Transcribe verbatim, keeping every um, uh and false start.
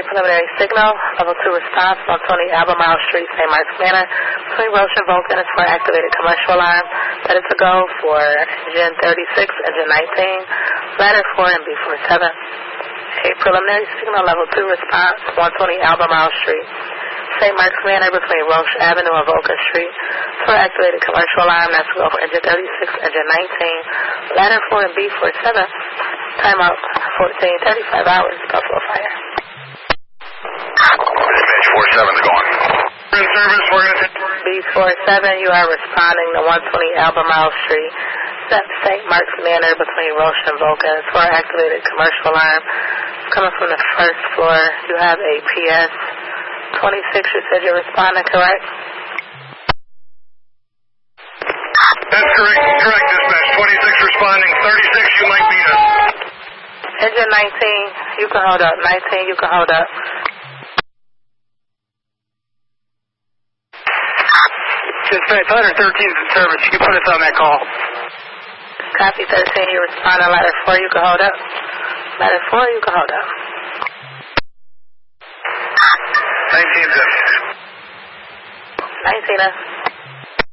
Preliminary signal, level two response, one twenty Albemarle Street, Saint Mark's Manor. Between Roche and Vulcan is for activated commercial alarm. Ready to go for engine thirty-six, engine nineteen, ladder four and B forty-seven. A preliminary signal, level two response, one twenty Albemarle Street, Saint Mark's Manor between Roche Avenue and Vulcan Street for activated commercial alarm. That's to go for engine thirty-six, engine nineteen, ladder four and B forty-seven. Time out fourteen thirty-five hours, Buffalo Fire. Dispatch four seven to go on. In service, we're going to B forty-seven, you are responding to one twenty Albemarle Street, Saint Mark's Manor between Roche and Vulcan for activated commercial alarm. Coming from the first floor, you have a P S twenty-six, you said you're responding, correct? That's correct, correct, dispatch. twenty-six responding, thirty-six, you might be us. Engine nineteen, you can hold up. nineteen, you can hold up. Dispatch, ladder thirteen is in service. You can put us on that call. Copy thirteen, you respond on ladder four, you can hold up. Ladder four, you can hold up. nineteen, nineteen,